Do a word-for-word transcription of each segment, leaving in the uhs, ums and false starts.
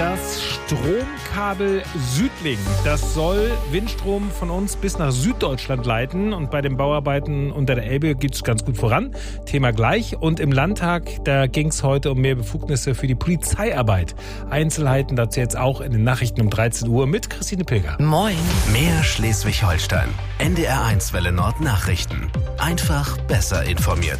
Das Stromkabel Südling, das soll Windstrom von uns bis nach Süddeutschland leiten. Und bei den Bauarbeiten unter der Elbe geht es ganz gut voran. Thema gleich. Und im Landtag, da ging es heute um mehr Befugnisse für die Polizeiarbeit. Einzelheiten dazu jetzt auch in den Nachrichten um dreizehn Uhr mit Christine Pilger. Moin. Mehr Schleswig-Holstein. N D R eins Welle Nord Nachrichten. Einfach besser informiert.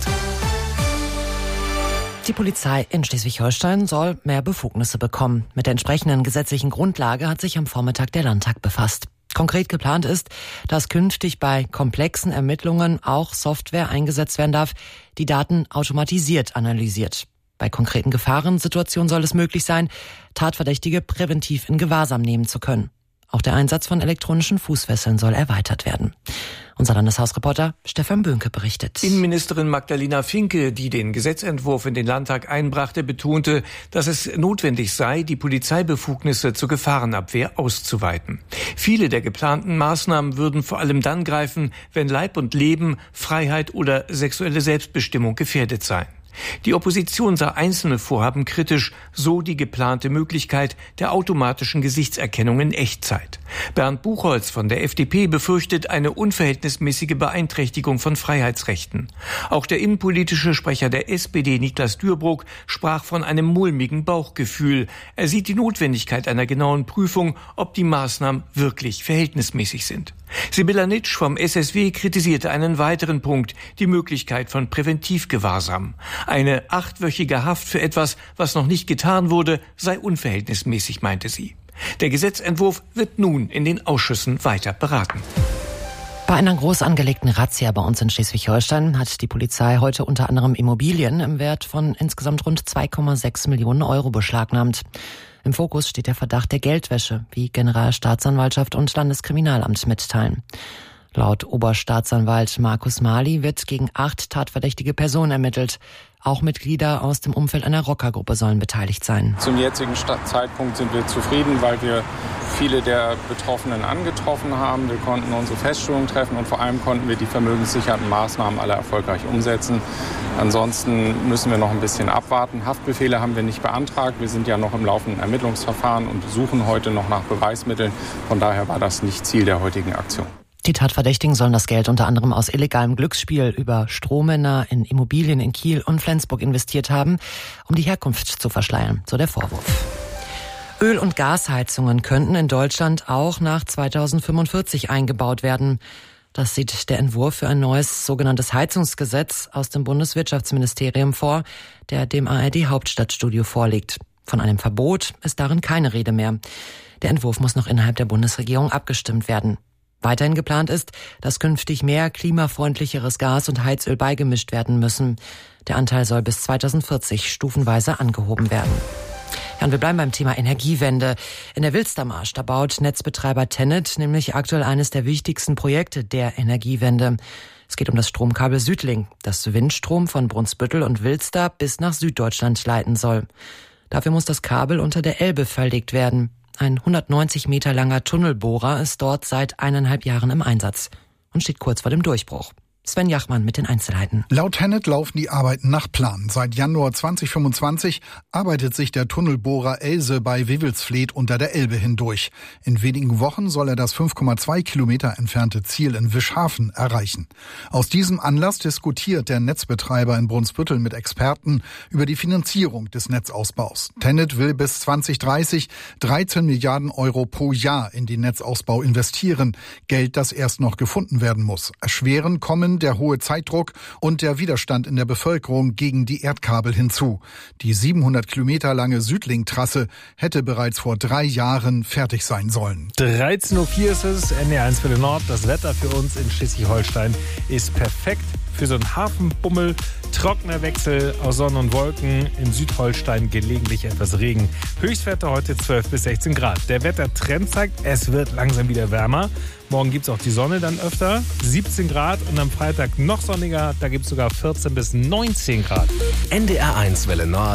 Die Polizei in Schleswig-Holstein soll mehr Befugnisse bekommen. Mit der entsprechenden gesetzlichen Grundlage hat sich am Vormittag der Landtag befasst. Konkret geplant ist, dass künftig bei komplexen Ermittlungen auch Software eingesetzt werden darf, die Daten automatisiert analysiert. Bei konkreten Gefahrensituationen soll es möglich sein, Tatverdächtige präventiv in Gewahrsam nehmen zu können. Auch der Einsatz von elektronischen Fußfesseln soll erweitert werden. Unser Landeshausreporter Stefan Böhnke berichtet. Innenministerin Magdalena Finke, die den Gesetzentwurf in den Landtag einbrachte, betonte, dass es notwendig sei, die Polizeibefugnisse zur Gefahrenabwehr auszuweiten. Viele der geplanten Maßnahmen würden vor allem dann greifen, wenn Leib und Leben, Freiheit oder sexuelle Selbstbestimmung gefährdet seien. Die Opposition sah einzelne Vorhaben kritisch, so die geplante Möglichkeit der automatischen Gesichtserkennung in Echtzeit. Bernd Buchholz von der F D P befürchtet eine unverhältnismäßige Beeinträchtigung von Freiheitsrechten. Auch der innenpolitische Sprecher der S P D, Niklas Dürbrock, sprach von einem mulmigen Bauchgefühl. Er sieht die Notwendigkeit einer genauen Prüfung, ob die Maßnahmen wirklich verhältnismäßig sind. Sibylla Nitsch vom S S W kritisierte einen weiteren Punkt, die Möglichkeit von Präventivgewahrsam. Eine achtwöchige Haft für etwas, was noch nicht getan wurde, sei unverhältnismäßig, meinte sie. Der Gesetzentwurf wird nun in den Ausschüssen weiter beraten. Bei einer groß angelegten Razzia bei uns in Schleswig-Holstein hat die Polizei heute unter anderem Immobilien im Wert von insgesamt rund zwei Komma sechs Millionen Euro beschlagnahmt. Im Fokus steht der Verdacht der Geldwäsche, wie Generalstaatsanwaltschaft und Landeskriminalamt mitteilen. Laut Oberstaatsanwalt Markus Mali wird gegen acht tatverdächtige Personen ermittelt. Auch Mitglieder aus dem Umfeld einer Rockergruppe sollen beteiligt sein. Zum jetzigen Zeitpunkt sind wir zufrieden, weil wir viele der Betroffenen angetroffen haben. Wir konnten unsere Feststellungen treffen und vor allem konnten wir die vermögenssichernden Maßnahmen alle erfolgreich umsetzen. Ansonsten müssen wir noch ein bisschen abwarten. Haftbefehle haben wir nicht beantragt. Wir sind ja noch im laufenden Ermittlungsverfahren und suchen heute noch nach Beweismitteln. Von daher war das nicht Ziel der heutigen Aktion. Die Tatverdächtigen sollen das Geld unter anderem aus illegalem Glücksspiel über Strohmänner in Immobilien in Kiel und Flensburg investiert haben, um die Herkunft zu verschleiern, so der Vorwurf. Öl- und Gasheizungen könnten in Deutschland auch nach zweitausendfünfundvierzig eingebaut werden. Das sieht der Entwurf für ein neues sogenanntes Heizungsgesetz aus dem Bundeswirtschaftsministerium vor, der dem A R D-Hauptstadtstudio vorliegt. Von einem Verbot ist darin keine Rede mehr. Der Entwurf muss noch innerhalb der Bundesregierung abgestimmt werden. Weiterhin geplant ist, dass künftig mehr klimafreundlicheres Gas und Heizöl beigemischt werden müssen. Der Anteil soll bis zweitausendvierzig stufenweise angehoben werden. Ja, und wir bleiben beim Thema Energiewende. In der Wilstermarsch, da baut Netzbetreiber TenneT nämlich aktuell eines der wichtigsten Projekte der Energiewende. Es geht um das Stromkabel Südling, das Windstrom von Brunsbüttel und Wilster bis nach Süddeutschland leiten soll. Dafür muss das Kabel unter der Elbe verlegt werden. Ein hundertneunzig Meter langer Tunnelbohrer ist dort seit eineinhalb Jahren im Einsatz und steht kurz vor dem Durchbruch. Sven Jachmann mit den Einzelheiten. Laut TenneT laufen die Arbeiten nach Plan. Seit Januar zweitausendfünfundzwanzig arbeitet sich der Tunnelbohrer Else bei Wewelsfleth unter der Elbe hindurch. In wenigen Wochen soll er das fünf Komma zwei Kilometer entfernte Ziel in Wischhafen erreichen. Aus diesem Anlass diskutiert der Netzbetreiber in Brunsbüttel mit Experten über die Finanzierung des Netzausbaus. TenneT will bis zweitausenddreißig dreizehn Milliarden Euro pro Jahr in den Netzausbau investieren. Geld, das erst noch gefunden werden muss. Erschweren kommen der hohe Zeitdruck und der Widerstand in der Bevölkerung gegen die Erdkabel hinzu. Die siebenhundert Kilometer lange Südling-Trasse hätte bereits vor drei Jahren fertig sein sollen. dreizehn Uhr vier ist es, N D R eins Welle Nord. Das Wetter für uns in Schleswig-Holstein ist perfekt für so einen Hafenbummel. Trockener Wechsel aus Sonne und Wolken, in Südholstein gelegentlich etwas Regen. Höchstwerte heute zwölf bis sechzehn Grad. Der Wettertrend zeigt, es wird langsam wieder wärmer. Morgen gibt es auch die Sonne dann öfter, siebzehn Grad und am Freitag noch sonniger, da gibt es sogar vierzehn bis neunzehn Grad. N D R eins Welle Nord,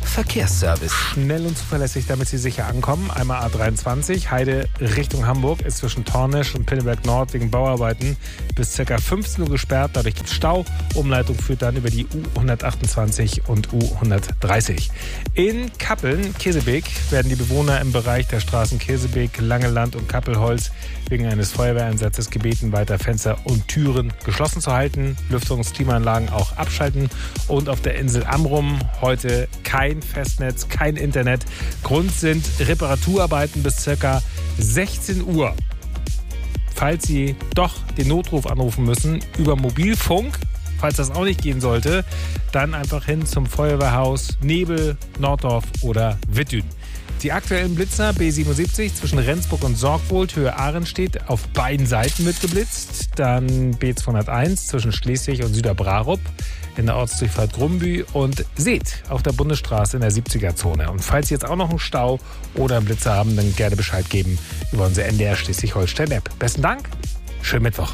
Verkehrsservice. Schnell und zuverlässig, damit Sie sicher ankommen. Einmal A dreiundzwanzig, Heide Richtung Hamburg, ist zwischen Tornisch und Pinneberg Nord wegen Bauarbeiten bis ca. fünfzehn Uhr gesperrt. Dadurch gibt es Stau. Umleitung führt dann über die U hundertachtundzwanzig und U hundertdreißig. In Kappeln, Kesebeek, werden die Bewohner im Bereich der Straßen Kesebeek, Langeland und Kappelholz wegen eines Feuerwehreinsatzes gebeten, weiter Fenster und Türen geschlossen zu halten, Lüftungs- Klimaanlagen auch abschalten. Und auf der Insel Amrum heute kein Festnetz, kein Internet. Grund sind Reparaturarbeiten bis ca. sechzehn Uhr. Falls Sie doch den Notruf anrufen müssen über Mobilfunk, falls das auch nicht gehen sollte, dann einfach hin zum Feuerwehrhaus Nebel, Norddorf oder Wittdün. Die aktuellen Blitzer B siebenundsiebzig zwischen Rendsburg und Sorgwold, Höhe Ahrenstedt, auf beiden Seiten wird geblitzt. Dann B zweihunderteins zwischen Schleswig und Süderbrarup in der Ortsdurchfahrt Grumbü und Seet auf der Bundesstraße in der siebziger-Zone. Und falls Sie jetzt auch noch einen Stau oder einen Blitzer haben, dann gerne Bescheid geben über unsere N D R Schleswig-Holstein-App. Besten Dank, schönen Mittwoch.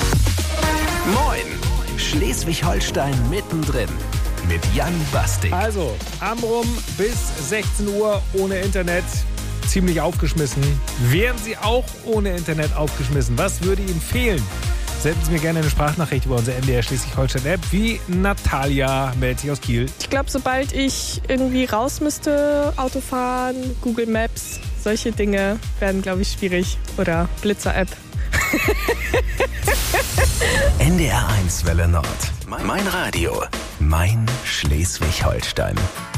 Moin, Schleswig-Holstein mittendrin. Mit Jan Bastik. Also, Amrum bis sechzehn Uhr ohne Internet. Ziemlich aufgeschmissen. Wären Sie auch ohne Internet aufgeschmissen? Was würde Ihnen fehlen? Senden Sie mir gerne eine Sprachnachricht über unsere N D R Schleswig-Holstein-App, wie Natalia meldet sich aus Kiel. Ich glaube, sobald ich irgendwie raus müsste, Auto fahren, Google Maps, solche Dinge werden, glaube ich, schwierig. Oder Blitzer-App. N D R eins Welle Nord. Mein Radio. Mein Schleswig-Holstein.